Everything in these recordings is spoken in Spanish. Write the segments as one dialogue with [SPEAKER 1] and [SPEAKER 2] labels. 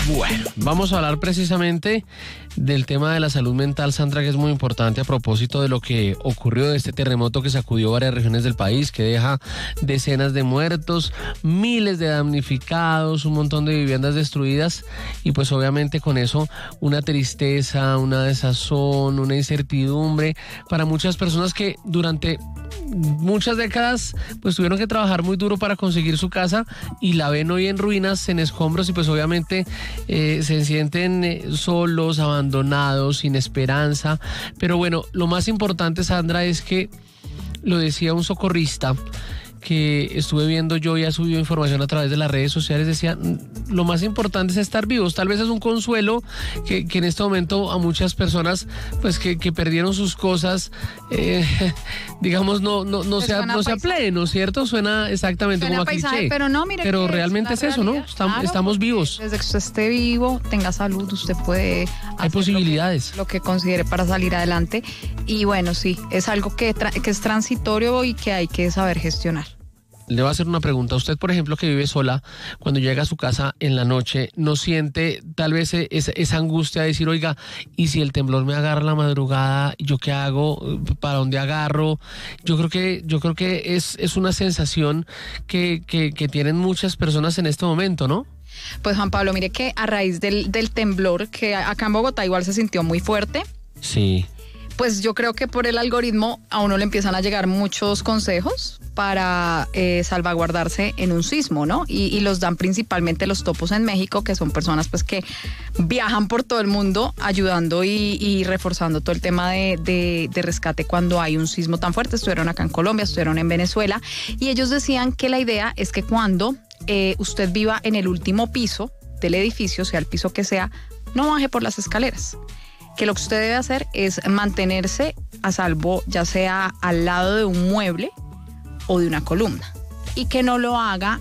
[SPEAKER 1] Bueno, vamos a hablar precisamente del tema de la salud mental, Sandra, que es muy importante a propósito de lo que ocurrió de este terremoto que sacudió varias regiones del país, que deja decenas de muertos, miles de damnificados, un montón de viviendas destruidas y pues obviamente con eso una tristeza, una desazón, una incertidumbre para muchas personas que durante muchas décadas pues tuvieron que trabajar muy duro para conseguir su casa y la ven hoy en ruinas, en escombros y pues obviamente se sienten solos, abandonados, sin esperanza. Pero bueno, lo más importante, Sandra, es que lo decía un socorrista que estuve viendo yo y ha subido información a través de las redes sociales, decía, lo más importante es estar vivos. Tal vez es un consuelo que en este momento a muchas personas pues que perdieron sus cosas, digamos, no sea pleno, ¿cierto? Suena exactamente
[SPEAKER 2] suena
[SPEAKER 1] como a cliché.
[SPEAKER 2] Pero no, mire,
[SPEAKER 1] pero realmente es eso, ¿no? Estamos vivos.
[SPEAKER 2] Desde que usted esté vivo, tenga salud, usted puede
[SPEAKER 1] hay posibilidades.
[SPEAKER 2] Lo que considere para salir adelante. Y bueno, sí, es algo que es transitorio y que hay que saber gestionar.
[SPEAKER 1] Le voy a hacer una pregunta. Usted, por ejemplo, que vive sola, cuando llega a su casa en la noche, ¿no siente tal vez esa angustia de decir, oiga, y si el temblor me agarra la madrugada, ¿yo qué hago? ¿Para dónde agarro? Yo creo que es una sensación que tienen muchas personas en este momento, ¿no?
[SPEAKER 2] Pues Juan Pablo, mire que a raíz del temblor, que acá en Bogotá igual se sintió muy fuerte.
[SPEAKER 1] Sí.
[SPEAKER 2] Pues yo creo que por el algoritmo a uno le empiezan a llegar muchos consejos para salvaguardarse en un sismo, ¿no? Y los dan principalmente los topos en México, que son personas pues que viajan por todo el mundo ayudando y reforzando todo el tema de rescate cuando hay un sismo tan fuerte. Estuvieron acá en Colombia, estuvieron en Venezuela y ellos decían que la idea es que cuando usted viva en el último piso del edificio, sea el piso que sea, no baje por las escaleras. Que lo que usted debe hacer es mantenerse a salvo, ya sea al lado de un mueble o de una columna. Y que no lo haga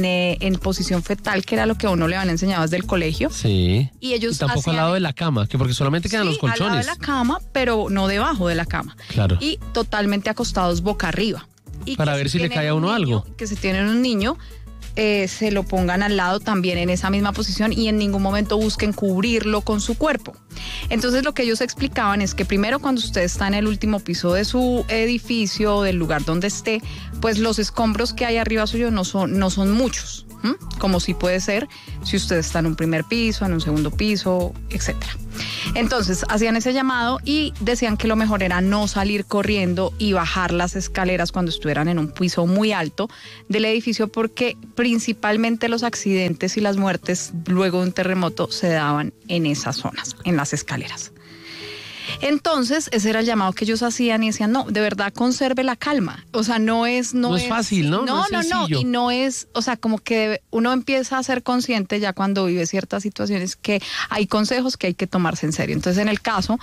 [SPEAKER 2] en posición fetal, que era lo que a uno le han enseñado desde el colegio.
[SPEAKER 1] Sí.
[SPEAKER 2] Y ellos
[SPEAKER 1] tampoco al lado de la cama, que porque solamente quedan los colchones.
[SPEAKER 2] Al lado de la cama, pero no debajo de la cama.
[SPEAKER 1] Claro.
[SPEAKER 2] Y totalmente acostados boca arriba. Y
[SPEAKER 1] para ver si le cae a uno algo.
[SPEAKER 2] Que si tienen un niño, se lo pongan al lado también en esa misma posición y en ningún momento busquen cubrirlo con su cuerpo. Entonces lo que ellos explicaban es que primero cuando usted está en el último piso de su edificio, del lugar donde esté, pues los escombros que hay arriba suyo no son muchos, como sí puede ser si usted está en un primer piso, en un segundo piso, etcétera. Entonces hacían ese llamado y decían que lo mejor era no salir corriendo y bajar las escaleras cuando estuvieran en un piso muy alto del edificio, porque principalmente los accidentes y las muertes luego de un terremoto se daban en esas zonas, en las escaleras. Entonces, ese era el llamado que ellos hacían y decían, no, de verdad conserve la calma. O sea, no es
[SPEAKER 1] fácil, ¿no?
[SPEAKER 2] No, y no es, o sea, como que uno empieza a ser consciente ya cuando vive ciertas situaciones que hay consejos que hay que tomarse en serio. Entonces, en el caso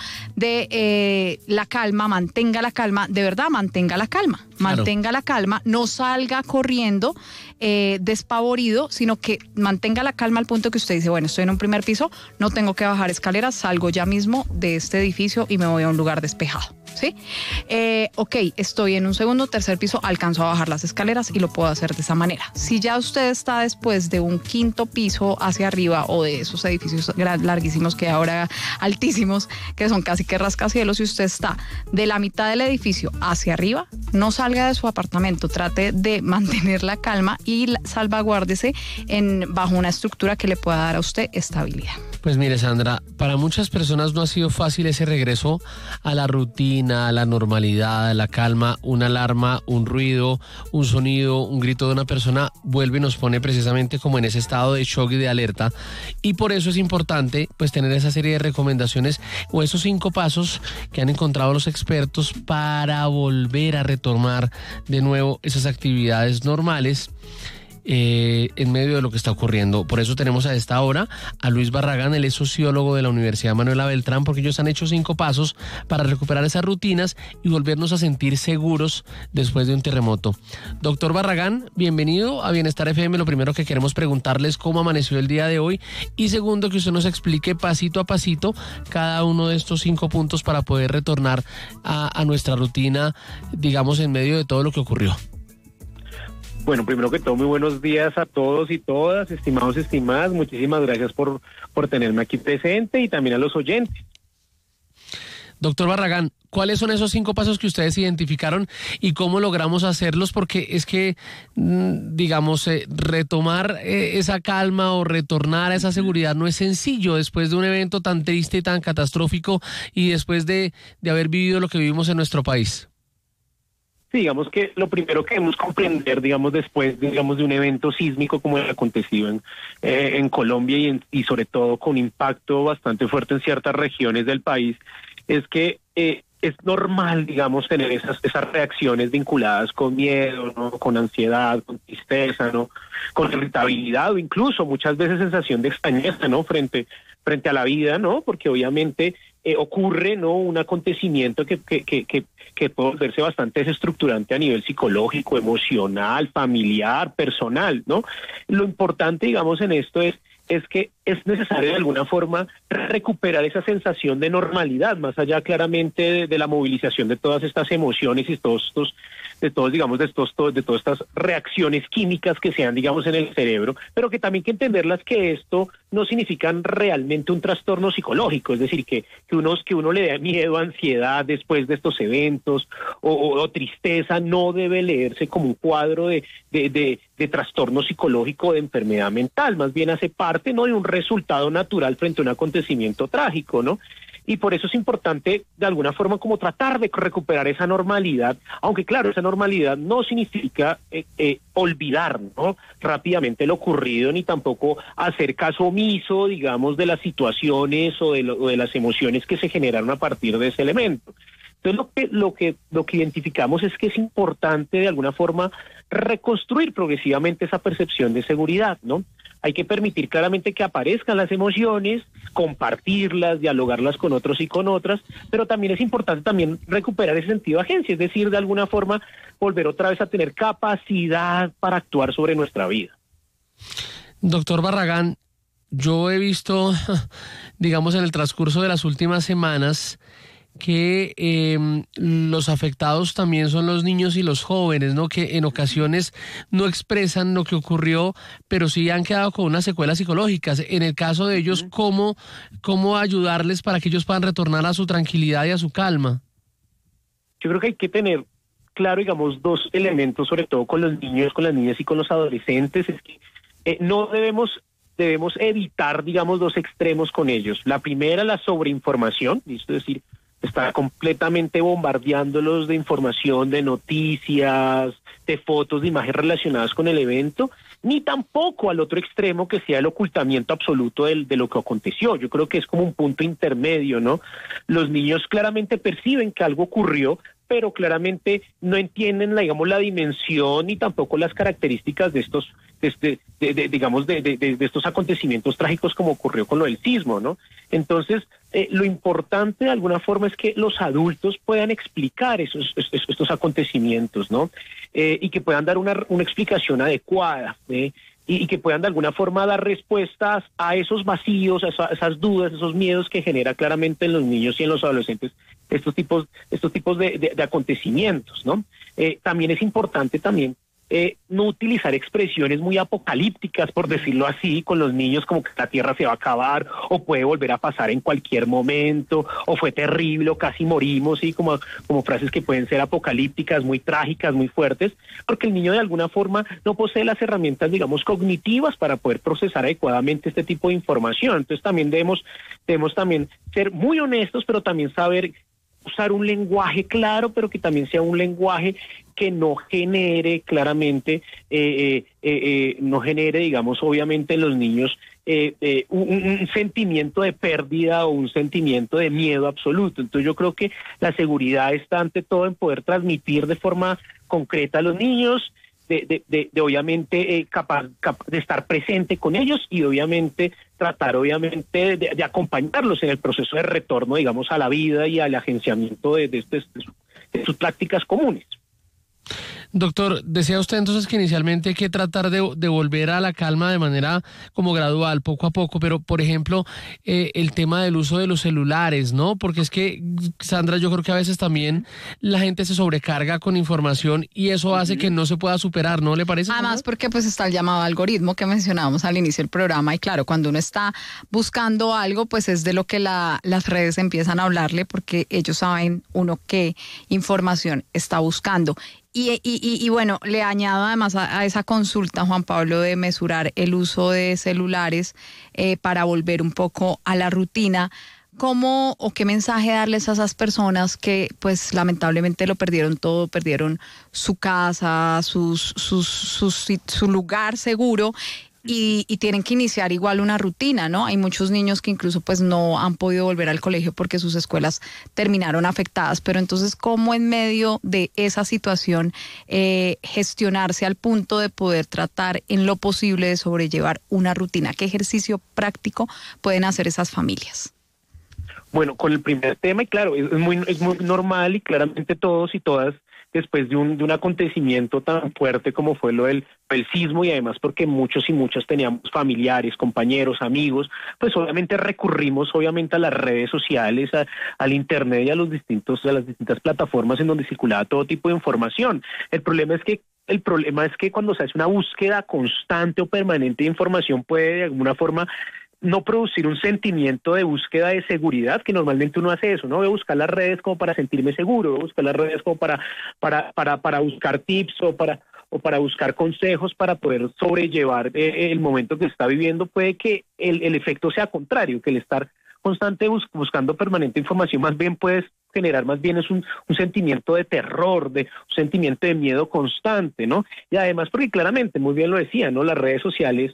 [SPEAKER 2] de la calma, mantenga la calma, de verdad, mantenga la calma.
[SPEAKER 1] Claro.
[SPEAKER 2] Mantenga la calma, no salga corriendo despavorido, sino que mantenga la calma al punto que usted dice, bueno, estoy en un primer piso, no tengo que bajar escaleras, salgo ya mismo de este edificio y me voy a un lugar despejado, ¿sí? Ok, estoy en un segundo, tercer piso, alcanzo a bajar las escaleras y lo puedo hacer de esa manera. Si ya usted está después de un quinto piso hacia arriba o de esos edificios larguísimos que ahora altísimos, que son casi que rascacielos, si usted está de la mitad del edificio hacia arriba, no salga de su apartamento, trate de mantener la calma y salvaguárdese bajo una estructura que le pueda dar a usted estabilidad.
[SPEAKER 1] Pues mire, Sandra, para muchas personas no ha sido fácil ese regreso a la rutina, a la normalidad, a la calma. Una alarma, un ruido, un sonido, un grito de una persona vuelve y nos pone precisamente como en ese estado de shock y de alerta. Y por eso es importante pues tener esa serie de recomendaciones o esos 5 pasos que han encontrado los expertos para volver a retomar de nuevo esas actividades normales. En medio de lo que está ocurriendo. Por eso tenemos a esta hora a Luis Barragán, él es sociólogo de la Universidad Manuela Beltrán, porque ellos han hecho 5 pasos para recuperar esas rutinas y volvernos a sentir seguros después de un terremoto. Doctor Barragán, bienvenido a Bienestar FM. Lo primero que queremos preguntarle es cómo amaneció el día de hoy y segundo, que usted nos explique pasito a pasito cada uno de estos 5 puntos para poder retornar a nuestra rutina, digamos, en medio de todo lo que ocurrió.
[SPEAKER 3] Bueno, primero que todo, muy buenos días a todos y todas, estimados, estimadas. Muchísimas gracias por tenerme aquí presente y también a los oyentes.
[SPEAKER 1] Doctor Barragán, ¿cuáles son esos 5 pasos que ustedes identificaron y cómo logramos hacerlos? Porque es que, digamos, retomar esa calma o retornar a esa seguridad no es sencillo después de un evento tan triste y tan catastrófico y después de haber vivido lo que vivimos en nuestro país.
[SPEAKER 3] Sí, digamos que lo primero que debemos comprender, digamos, después, digamos, de un evento sísmico como el acontecido en Colombia y sobre todo con impacto bastante fuerte en ciertas regiones del país, es que es normal, digamos, tener esas reacciones vinculadas con miedo, ¿no? Con ansiedad, con tristeza, ¿no? Con irritabilidad o incluso muchas veces sensación de extrañeza, ¿no? Frente a la vida, ¿no? Porque obviamente ocurre, ¿no? Un acontecimiento que puede volverse bastante desestructurante a nivel psicológico, emocional, familiar, personal, ¿no? Lo importante, digamos, en esto es que es necesario de alguna forma recuperar esa sensación de normalidad, más allá claramente de la movilización de todas estas emociones y de todas estas reacciones químicas que se dan, digamos, en el cerebro, pero que también hay que entenderlas que esto no significan realmente un trastorno psicológico, es decir, que uno le dé miedo, ansiedad después de estos eventos o tristeza, no debe leerse como un cuadro de trastorno psicológico, de enfermedad mental, más bien hace parte, ¿no?, de un resultado natural frente a un acontecimiento trágico, ¿no? Y por eso es importante, de alguna forma, como tratar de recuperar esa normalidad, aunque claro, esa normalidad no significa olvidar, ¿no?, rápidamente lo ocurrido, ni tampoco hacer caso omiso, digamos, de las situaciones o de las emociones que se generaron a partir de ese elemento. Entonces lo que identificamos es que es importante de alguna forma reconstruir progresivamente esa percepción de seguridad, ¿no? Hay que permitir claramente que aparezcan las emociones, compartirlas, dialogarlas con otros y con otras, pero también es importante también recuperar ese sentido de agencia, es decir, de alguna forma volver otra vez a tener capacidad para actuar sobre nuestra vida.
[SPEAKER 1] Doctor Barragán, yo he visto, digamos, en el transcurso de las últimas semanas que los afectados también son los niños y los jóvenes, ¿no? Que en ocasiones no expresan lo que ocurrió, pero sí han quedado con unas secuelas psicológicas. En el caso de ellos, ¿cómo ayudarles para que ellos puedan retornar a su tranquilidad y a su calma?
[SPEAKER 3] Yo creo que hay que tener claro, digamos, 2 elementos, sobre todo con los niños, con las niñas y con los adolescentes, es que no debemos evitar, digamos, 2 extremos con ellos. La primera, la sobreinformación, es decir, está completamente bombardeándolos de información, de noticias, de fotos, de imágenes relacionadas con el evento, ni tampoco al otro extremo que sea el ocultamiento absoluto de lo que aconteció. Yo creo que es como un punto intermedio, ¿no? Los niños claramente perciben que algo ocurrió, pero claramente no entienden, digamos, la dimensión ni tampoco las características de estos de estos acontecimientos trágicos como ocurrió con lo del sismo, ¿no? Entonces, lo importante de alguna forma es que los adultos puedan explicar estos acontecimientos, ¿no? Y que puedan dar una explicación adecuada, y que puedan de alguna forma dar respuestas a esos vacíos, a esas dudas, esos miedos que genera claramente en los niños y en los adolescentes estos tipos de acontecimientos, ¿no? También es importante no utilizar expresiones muy apocalípticas, por decirlo así, con los niños, como que la tierra se va a acabar o puede volver a pasar en cualquier momento, o fue terrible o casi morimos, ¿sí? Como frases que pueden ser apocalípticas, muy trágicas, muy fuertes, porque el niño de alguna forma no posee las herramientas, digamos, cognitivas para poder procesar adecuadamente este tipo de información. Entonces también debemos también ser muy honestos, pero también saber usar un lenguaje claro, pero que también sea un lenguaje que no genere claramente, no genere, digamos, obviamente en los niños un sentimiento de pérdida o un sentimiento de miedo absoluto. Entonces yo creo que la seguridad está ante todo en poder transmitir de forma concreta a los niños, de obviamente capaz de estar presente con ellos y obviamente tratar obviamente de acompañarlos en el proceso de retorno, digamos, a la vida y al agenciamiento de sus prácticas comunes.
[SPEAKER 1] Doctor, decía usted entonces que inicialmente hay que tratar de volver a la calma de manera como gradual, poco a poco, pero por ejemplo, el tema del uso de los celulares, ¿no? Porque es que, Sandra, yo creo que a veces también la gente se sobrecarga con información y eso hace que no se pueda superar, ¿no le parece?
[SPEAKER 2] Además, porque pues está el llamado algoritmo que mencionábamos al inicio del programa y claro, cuando uno está buscando algo, pues es de lo que las redes empiezan a hablarle porque ellos saben uno qué información está buscando. Y bueno, le añado además a esa consulta, Juan Pablo, de mesurar el uso de celulares para volver un poco a la rutina. ¿Cómo o qué mensaje darles a esas personas que pues lamentablemente lo perdieron todo, perdieron su casa, su lugar seguro? Y tienen que iniciar igual una rutina, ¿no? Hay muchos niños que incluso pues no han podido volver al colegio porque sus escuelas terminaron afectadas, pero entonces, ¿cómo en medio de esa situación gestionarse al punto de poder tratar en lo posible de sobrellevar una rutina? ¿Qué ejercicio práctico pueden hacer esas familias?
[SPEAKER 3] Bueno, con el primer tema, y claro, es muy normal y claramente todos y todas, después de un acontecimiento tan fuerte como fue lo del sismo y además porque muchos y muchas teníamos familiares, compañeros, amigos, pues obviamente recurrimos a las redes sociales, al internet y a las distintas plataformas en donde circulaba todo tipo de información. El problema es que cuando se hace una búsqueda constante o permanente de información puede de alguna forma no producir un sentimiento de búsqueda de seguridad, que normalmente uno hace eso, ¿no? Voy a buscar las redes como para sentirme seguro, voy a buscar las redes como para buscar tips o para buscar consejos para poder sobrellevar el momento que está viviendo. Puede que el efecto sea contrario, que el estar constante buscando permanente información más bien puede generar más bien es un sentimiento de terror, un sentimiento de miedo constante, ¿no? Y además porque claramente, muy bien lo decía, ¿no? Las redes sociales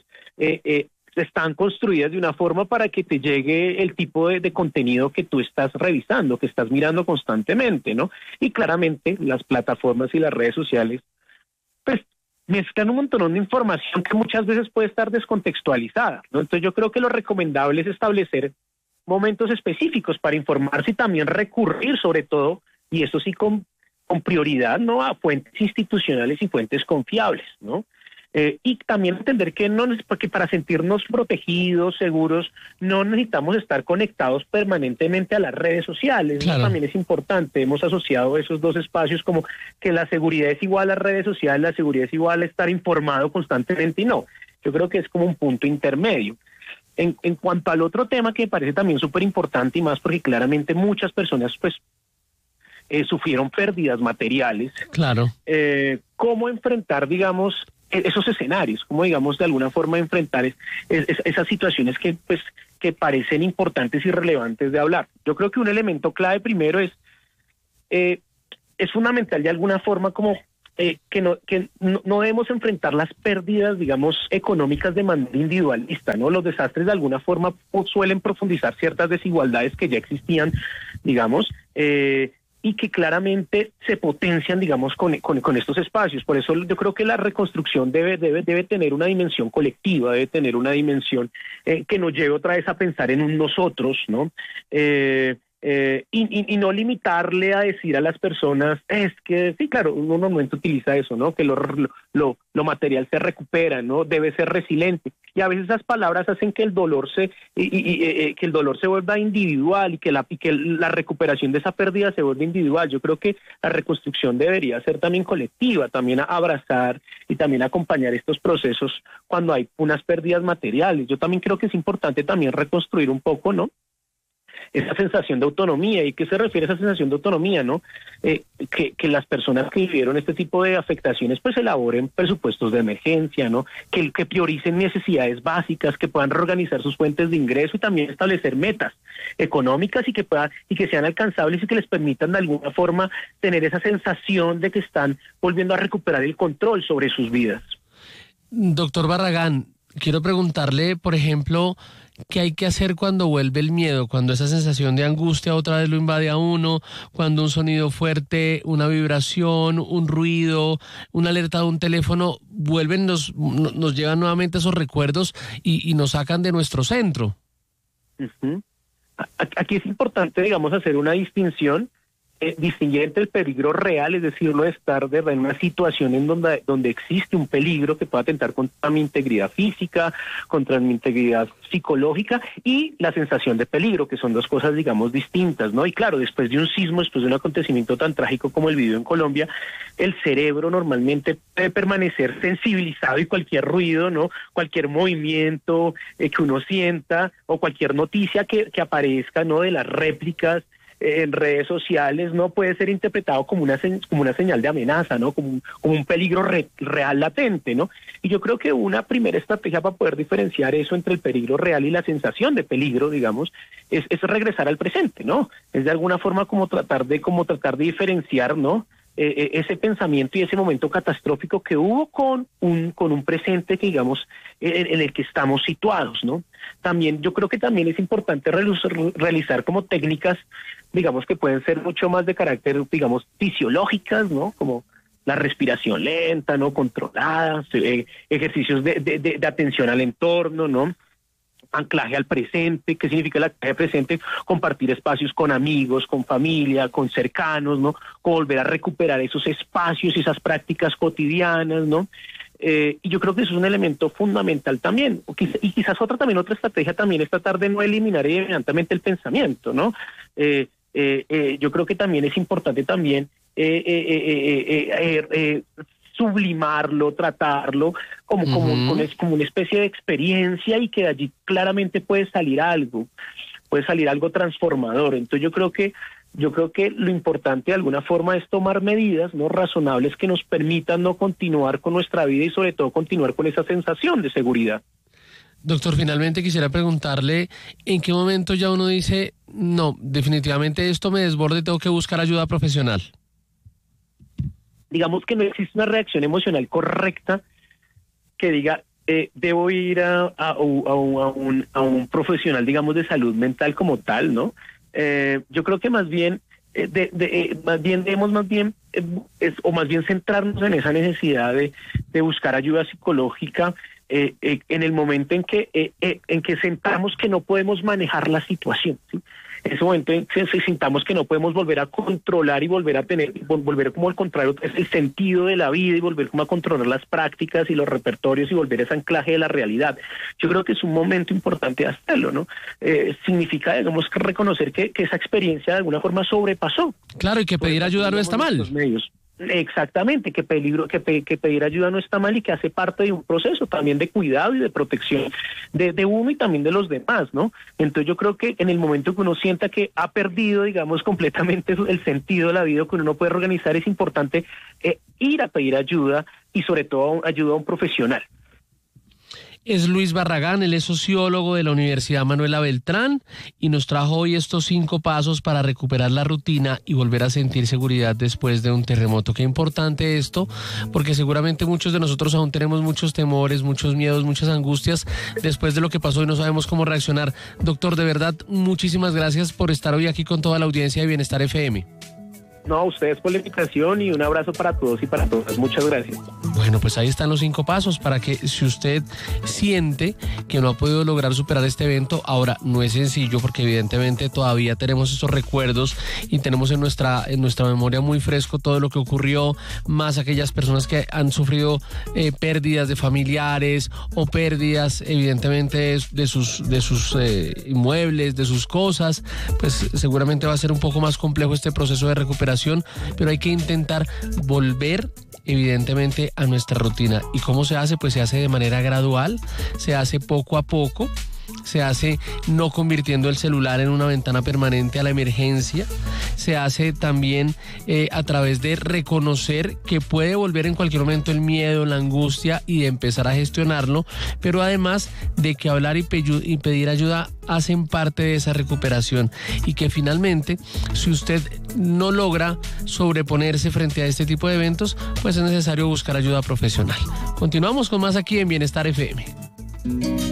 [SPEAKER 3] están construidas de una forma para que te llegue el tipo de contenido que tú estás revisando, que estás mirando constantemente, ¿no? Y claramente las plataformas y las redes sociales, pues, mezclan un montón de información que muchas veces puede estar descontextualizada, ¿no? Entonces yo creo que lo recomendable es establecer momentos específicos para informarse y también recurrir sobre todo, y eso sí con prioridad, ¿no? A fuentes institucionales y fuentes confiables, ¿no? Y también entender que porque para sentirnos protegidos, seguros, no necesitamos estar conectados permanentemente a las redes sociales.
[SPEAKER 1] Claro.
[SPEAKER 3] Eso también es importante. Hemos asociado esos dos espacios como que la seguridad es igual a las redes sociales, la seguridad es igual a estar informado constantemente, y no. Yo creo que es como un punto intermedio. En cuanto al otro tema que me parece también súper importante, y más porque claramente muchas personas pues sufrieron pérdidas materiales.
[SPEAKER 1] Claro.
[SPEAKER 3] ¿Cómo enfrentar, digamos, esos escenarios? ¿Cómo, digamos, de alguna forma enfrentar esas situaciones que parecen importantes y relevantes de hablar? Yo creo que un elemento clave primero es fundamental de alguna forma como que no debemos enfrentar las pérdidas, digamos, económicas de manera individualista, ¿no? Los desastres de alguna forma suelen profundizar ciertas desigualdades que ya existían, digamos, y que claramente se potencian, digamos, con estos espacios. Por eso yo creo que la reconstrucción debe tener una dimensión colectiva, debe tener una dimensión que nos lleve otra vez a pensar en un nosotros, ¿no? Y no limitarle a decir a las personas, es que, sí, claro, uno normalmente utiliza eso, ¿no? Que lo material se recupera, ¿no? Debe ser resiliente. Y a veces esas palabras hacen que el dolor que el dolor se vuelva individual y que la recuperación de esa pérdida se vuelva individual. Yo creo que la reconstrucción debería ser también colectiva, también abrazar y también acompañar estos procesos cuando hay unas pérdidas materiales. Yo también creo que es importante también reconstruir un poco, ¿no? Esa sensación de autonomía. ¿Y qué se refiere a esa sensación de autonomía, no? Que las personas que vivieron este tipo de afectaciones pues elaboren presupuestos de emergencia, ¿no? Que prioricen necesidades básicas, que puedan reorganizar sus fuentes de ingreso y también establecer metas económicas y que sean alcanzables y que les permitan de alguna forma tener esa sensación de que están volviendo a recuperar el control sobre sus vidas.
[SPEAKER 1] Doctor Barragán, quiero preguntarle, por ejemplo, ¿qué hay que hacer cuando vuelve el miedo? Cuando esa sensación de angustia otra vez lo invade a uno, cuando un sonido fuerte, una vibración, un ruido, una alerta de un teléfono, nos llevan nuevamente esos recuerdos y nos sacan de nuestro centro.
[SPEAKER 3] Uh-huh. Aquí es importante, digamos, hacer una distinción distinguir entre el peligro real, es decir, lo de estar en una situación en donde existe un peligro que pueda atentar contra mi integridad física, contra mi integridad psicológica, y la sensación de peligro, que son dos cosas, digamos, distintas, ¿no? Y claro, después de un sismo, después de un acontecimiento tan trágico como el vivido en Colombia, el cerebro normalmente debe permanecer sensibilizado, y cualquier ruido, ¿no? Cualquier movimiento que uno sienta, o cualquier noticia que aparezca, ¿no? De las réplicas en redes sociales, no puede ser interpretado como una señal de amenaza, ¿no? Como un peligro real latente, ¿no? Y yo creo que una primera estrategia para poder diferenciar eso entre el peligro real y la sensación de peligro, digamos, es regresar al presente, ¿no? Es de alguna forma como tratar de diferenciar, ¿no? Ese pensamiento y ese momento catastrófico que hubo con un presente que, digamos, en el que estamos situados, ¿no? También, yo creo que también es importante realizar como técnicas, digamos, que pueden ser mucho más de carácter, digamos, fisiológicas, ¿no? Como la respiración lenta, ¿no? Controlada, ejercicios de atención al entorno, ¿no? Anclaje al presente. ¿Qué significa el anclaje al presente? Compartir espacios con amigos, con familia, con cercanos, ¿no? Volver a recuperar esos espacios y esas prácticas cotidianas, ¿no? Y yo creo que eso es un elemento fundamental también. Y quizás otra estrategia también es tratar de no eliminar inmediatamente el pensamiento, ¿no? Yo creo que también es importante también sublimarlo, tratarlo como una especie de experiencia, y que de allí claramente puede salir algo transformador. Entonces yo creo que lo importante de alguna forma es tomar medidas, ¿no? Razonables, que nos permitan no continuar con nuestra vida, y sobre todo continuar con esa sensación de seguridad.
[SPEAKER 1] Doctor, finalmente quisiera preguntarle, ¿en qué momento ya uno dice, no, definitivamente esto me desborda y tengo que buscar ayuda profesional? Digamos que no existe una reacción emocional correcta que diga, debo ir a un profesional, digamos, de salud mental como tal, ¿no? Yo creo que más bien debemos centrarnos en esa necesidad de buscar ayuda psicológica en el momento en que sentamos que no podemos manejar la situación, ¿sí? En ese momento en que sintamos que no podemos volver a controlar y volver como al contrario, es el sentido de la vida, y volver como a controlar las prácticas y los repertorios, y volver a ese anclaje de la realidad. Yo creo que es un momento importante hacerlo, ¿no? Significa, digamos, que reconocer que esa experiencia de alguna forma sobrepasó. Claro, y que pedir ayuda no está mal.
[SPEAKER 3] Exactamente, que pedir ayuda no está mal, y que hace parte de un proceso también de cuidado y de protección de uno y también de los demás, ¿no? Entonces yo creo que en el momento que uno sienta que ha perdido, digamos, completamente el sentido de la vida, que uno no puede organizar, es importante ir a pedir ayuda, y sobre todo ayuda a un profesional.
[SPEAKER 1] Es Luis Barragán, él es sociólogo de la Universidad Manuela Beltrán, y nos trajo hoy estos 5 pasos para recuperar la rutina y volver a sentir seguridad después de un terremoto. Qué importante esto, porque seguramente muchos de nosotros aún tenemos muchos temores, muchos miedos, muchas angustias después de lo que pasó, y no sabemos cómo reaccionar. Doctor, de verdad, muchísimas gracias por estar hoy aquí con toda la audiencia de Bienestar FM.
[SPEAKER 3] No, a ustedes por la invitación, y un abrazo para todos y para todas. Muchas gracias.
[SPEAKER 1] Bueno, pues ahí están los 5 pasos para que, si usted siente que no ha podido lograr superar este evento, ahora no es sencillo, porque evidentemente todavía tenemos esos recuerdos y tenemos en nuestra memoria muy fresco todo lo que ocurrió, más aquellas personas que han sufrido pérdidas de familiares, o pérdidas evidentemente de sus inmuebles, de sus cosas. Pues seguramente va a ser un poco más complejo este proceso de recuperación, pero hay que intentar volver evidentemente a nuestra rutina. ¿Y cómo se hace? Pues se hace de manera gradual, se hace poco a poco, se hace no convirtiendo el celular en una ventana permanente a la emergencia, se hace también a través de reconocer que puede volver en cualquier momento el miedo, la angustia, y de empezar a gestionarlo, pero además de que hablar y pedir ayuda hacen parte de esa recuperación, y que finalmente, si usted no logra sobreponerse frente a este tipo de eventos, pues es necesario buscar ayuda profesional. Continuamos con más aquí en Bienestar FM.